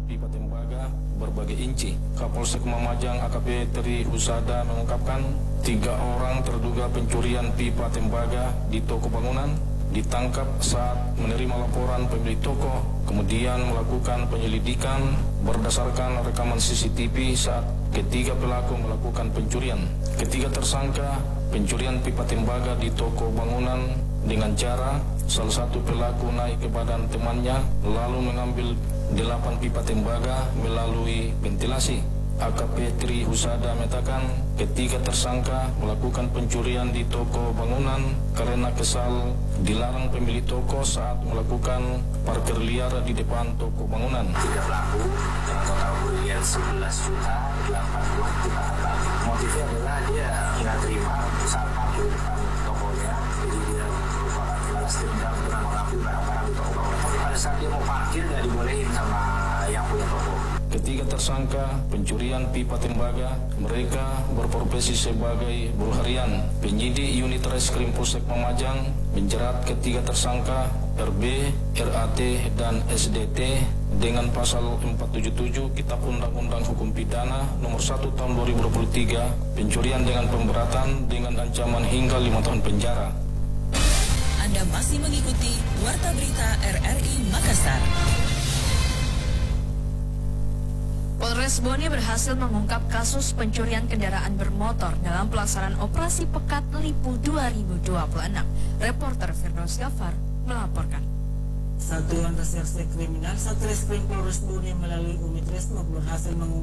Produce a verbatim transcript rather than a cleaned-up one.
pipa tembaga berbagai inci. Kapolsek Mamajang A K P Tri Husada mengungkapkan tiga orang terduga pencurian pipa tembaga di toko bangunan ditangkap saat menerima laporan pemilik toko, kemudian melakukan penyelidikan berdasarkan rekaman C C T V saat ketiga pelaku melakukan pencurian. Ketiga tersangka pencurian pipa tembaga di toko bangunan dengan cara salah satu pelaku naik ke badan temannya lalu mengambil delapan pipa tembaga melalui ventilasi. A K P Tri Husada mengatakan ketiga tersangka melakukan pencurian di toko bangunan karena kesal dilarang pemilik toko saat melakukan parkir liar di depan toko bangunan. Tiga pelaku dengan total kerugian sebelas juta delapan puluh juta. Motifnya adalah dia nggak terima saat parkir depan tokonya, jadi dia merupakan balas dendam dengan mengambil barang-barang di toko bangunan. Tapi pada saat dia mau parkir nggak dibolehin sama yang punya toko. Ketiga tersangka pencurian pipa tembaga, mereka berprofesi sebagai buruh harian. Penyidik unit Reskrim Polsek Mamajang menjerat ketiga tersangka R B, R A T, dan S D T dengan pasal empat tujuh tujuh Kitab Undang-Undang Hukum Pidana nomor satu tahun dua ribu dua puluh tiga, pencurian dengan pemberatan dengan ancaman hingga lima tahun penjara. Anda masih mengikuti Warta Berita R R I Makassar. Polres Bone berhasil mengungkap kasus pencurian kendaraan bermotor dalam pelaksanaan operasi Pekat Lipu dua ribu dua puluh enam. Reporter Firdaus Gafar melaporkan. Satuan Reserse Kriminal Satreskrim Polres Bone melalui unit Resmob berhasil mengungkap